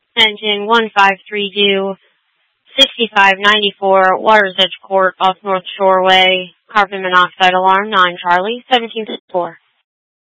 Engine 153 6594, Water's Edge Court off North Shore Way. Carbon monoxide alarm 9 Charlie 1764.